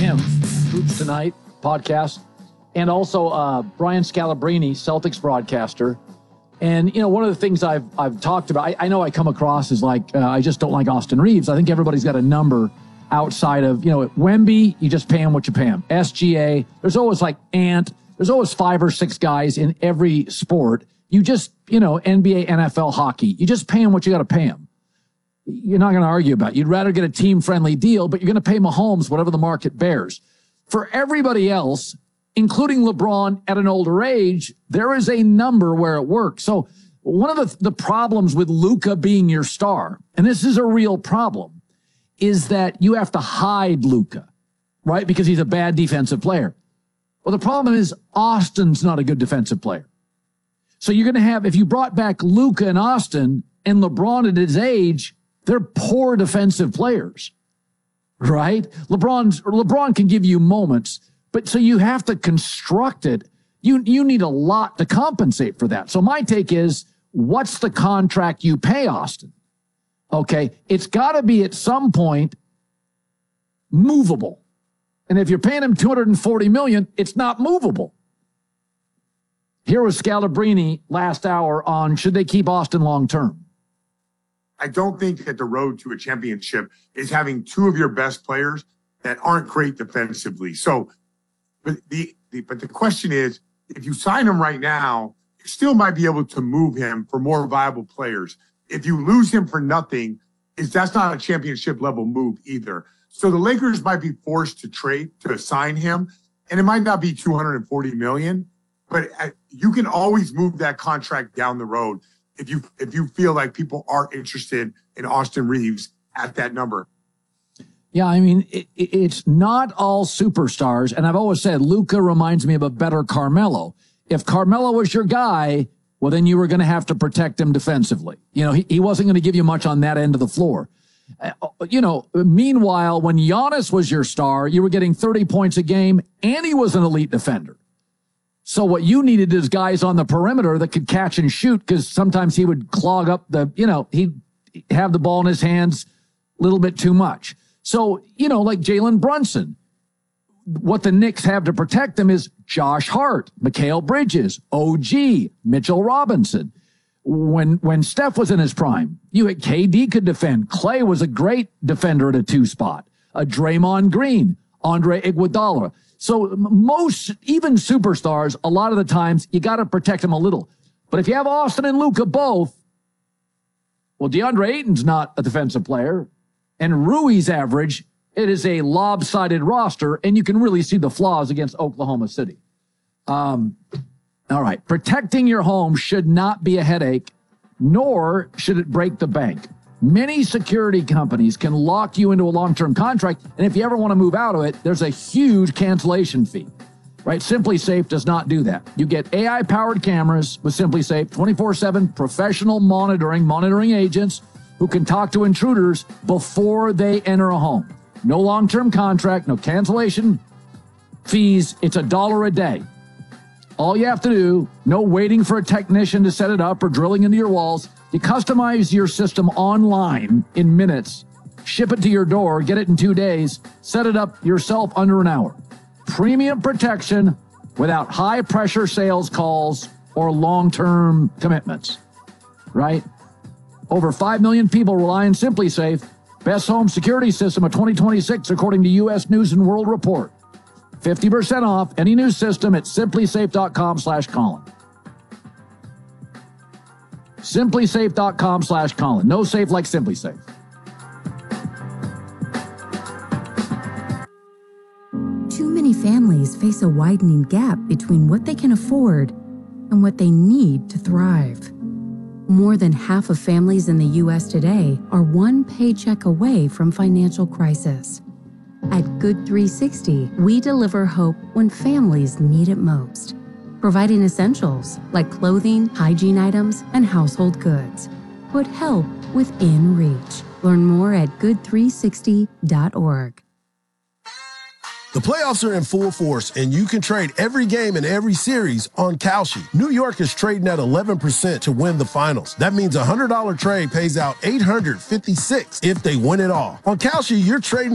Tim, Hoops Tonight podcast, and also Brian Scalabrine, Celtics broadcaster. And, one of the things I've talked about, I know I come across as like, I just don't like Austin Reeves. I think everybody's got a number outside of, at Wemby, you just pay him what you pay him. SGA, there's always like Ant, there's always 5 or 6 guys in every sport. You just, NBA, NFL, hockey, you just pay them what you got to pay them. You're not going to argue about it. You'd rather get a team-friendly deal, but you're going to pay Mahomes whatever the market bears. For everybody else, including LeBron at an older age, there is a number where it works. So one of the problems with Luka being your star, and this is a real problem, is that you have to hide Luka, right? Because he's a bad defensive player. Well, the problem is Austin's not a good defensive player. So you're going to have, if you brought back Luka and Austin and LeBron at his age, they're poor defensive players, right? LeBron can give you moments, but so you have to construct it. You need a lot to compensate for that. So my take is, what's the contract you pay Austin? Okay, it's got to be at some point movable. And if you're paying him $240 million, it's not movable. Here was Scalabrine last hour on should they keep Austin long term. I don't think that the road to a championship is having 2 of your best players that aren't great defensively. So, but the question is, if you sign him right now, you still might be able to move him for more viable players. If you lose him for nothing, that's not a championship level move either. So the Lakers might be forced to sign him, and it might not be $240 million, but you can always move that contract down the road if you feel like people are interested in Austin Reeves at that number. Yeah, I mean, it's not all superstars. And I've always said Luka reminds me of a better Carmelo. If Carmelo was your guy, well, then you were going to have to protect him defensively. He wasn't going to give you much on that end of the floor. Meanwhile, when Giannis was your star, you were getting 30 points a game, and he was an elite defender. So what you needed is guys on the perimeter that could catch and shoot, because sometimes he would clog up he'd have the ball in his hands a little bit too much. So, like Jalen Brunson, what the Knicks have to protect them is Josh Hart, Mikal Bridges, OG, Mitchell Robinson. When Steph was in his prime, KD could defend. Clay was a great defender at a 2 spot. Draymond Green, Andre Iguodala. So even superstars, a lot of the times, you got to protect them a little. But if you have Austin and Luka both, well, DeAndre Ayton's not a defensive player, and Rui's average, it is a lopsided roster, and you can really see the flaws against Oklahoma City. All right, protecting your home should not be a headache, nor should it break the bank. Many security companies can lock you into a long-term contract, and if you ever want to move out of it, there's a huge cancellation fee, right? SimpliSafe does not do that. You get AI-powered cameras with SimpliSafe, 24/7 professional monitoring agents who can talk to intruders before they enter a home. No long-term contract, no cancellation fees. It's $1 a day. All you have to do, no waiting for a technician to set it up or drilling into your walls. You customize your system online in minutes, ship it to your door, get it in 2 days, set it up yourself under an hour. Premium protection without high-pressure sales calls or long-term commitments, right? Over 5 million people rely on SimpliSafe, best home security system of 2026, according to U.S. News and World Report. 50% off any new system at SimpliSafe.com/Colin. SimpliSafe.com/Colin. No safe like SimpliSafe. Too many families face a widening gap between what they can afford and what they need to thrive. More than half of families in the U.S. today are one paycheck away from financial crisis. At Good 360, we deliver hope when families need it most, providing essentials like clothing, hygiene items, and household goods. Put help within reach. Learn more at good360.org. The playoffs are in full force, and you can trade every game in every series on Kalshi. New York is trading at 11% to win the finals. That means a $100 trade pays out $856 if they win it all. On Kalshi, you're trading